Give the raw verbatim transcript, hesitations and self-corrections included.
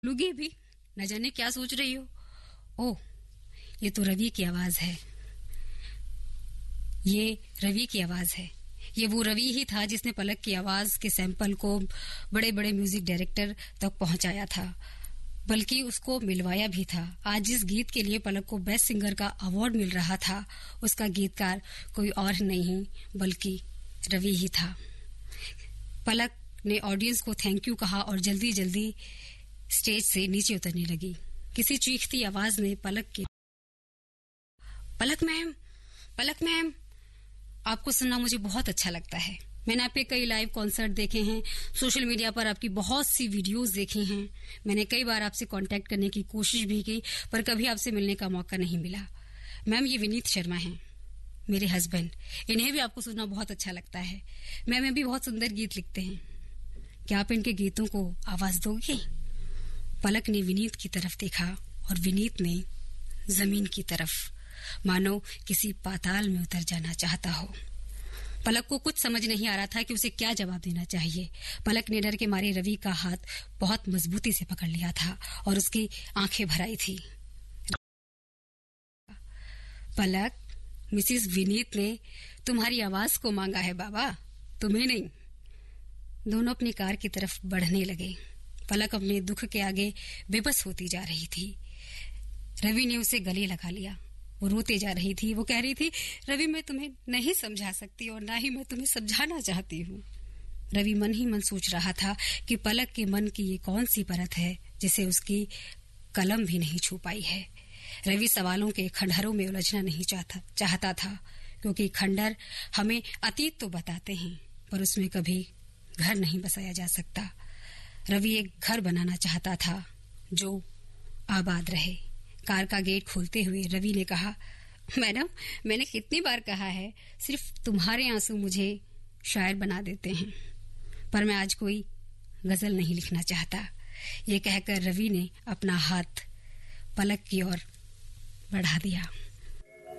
लुगी भी, न जाने क्या सोच रही हो। ओह, ये तो रवि की आवाज है। ये रवि की आवाज है। ये वो रवि ही था जिसने पलक की आवाज के सैंपल को बड़े बड़े म्यूजिक डायरेक्टर तक पहुंचाया था, बल्कि उसको मिलवाया भी था। आज जिस गीत के लिए पलक को बेस्ट सिंगर का अवार्ड मिल रहा था, उसका गीतकार कोई और नहीं बल्कि रवि ही था। पलक ने ऑडियंस को थैंक यू कहा और जल्दी जल्दी स्टेज से नीचे उतरने लगी। किसी चीखती आवाज ने पलक की, पलक मैम, पलक मैम, आपको सुनना मुझे बहुत अच्छा लगता है। मैंने आपके कई लाइव कॉन्सर्ट देखे हैं, सोशल मीडिया पर आपकी बहुत सी वीडियोस देखी हैं। मैंने कई बार आपसे कांटेक्ट करने की कोशिश भी की, पर कभी आपसे मिलने का मौका नहीं मिला। मैम, ये विनीत शर्मा हैं, मेरे हस्बैंड। इन्हें भी आपको सुनना बहुत अच्छा लगता है। मैम, ये भी बहुत सुंदर गीत लिखते हैं। क्या आप इनके गीतों को आवाज दोगे? पलक ने विनीत की तरफ देखा और विनीत ने जमीन की तरफ, मानो किसी पाताल में उतर जाना चाहता हो। पलक को कुछ समझ नहीं आ रहा था कि उसे क्या जवाब देना चाहिए। पलक ने डर के मारे रवि का हाथ बहुत मजबूती से पकड़ लिया था और उसकी आंखें भर आई थी। पलक, मिसिस विनीत ने तुम्हारी आवाज को मांगा है बाबा, तुम्हें नहीं। दोनों अपनी कार की तरफ बढ़ने लगे। पलक अपने दुख के आगे बेबस होती जा रही थी। रवि ने उसे गले लगा लिया। वो रोते जा रही थी। वो कह रही थी, रवि, मैं तुम्हें नहीं समझा सकती और ना ही मैं तुम्हें समझाना चाहती हूँ। रवि मन ही मन सोच रहा था कि पलक के मन की ये कौन सी परत है जिसे उसकी कलम भी नहीं छू पाई है। रवि सवालों के खंडहरों में उलझना नहीं चाहता चाहता था, क्योंकि खंडहर हमें अतीत तो बताते हैं, पर उसमें कभी घर नहीं बसाया जा सकता। रवि एक घर बनाना चाहता था जो आबाद रहे। कार का गेट खोलते हुए रवि ने कहा, मैडम, मैंने कितनी बार कहा है, सिर्फ तुम्हारे आंसू मुझे शायर बना देते हैं, पर मैं आज कोई गजल नहीं लिखना चाहता। ये कहकर रवि ने अपना हाथ पलक की ओर बढ़ा दिया।